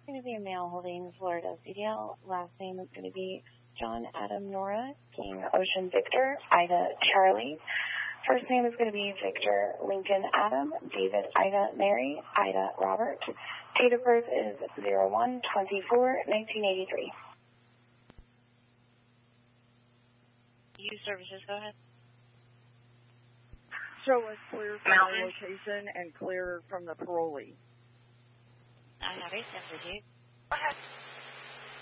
going to be a male holding Florida CDL. Last name is going to be John Adam Nora, King Ocean Victor, Ida Charlie. First name is going to be Victor Lincoln Adam, David Ida Mary, Ida Robert. Date of birth is 01/24/1983. Use services, go ahead. Show us clear from the location and clear from the parolee. I have a 10 for you. Go ahead.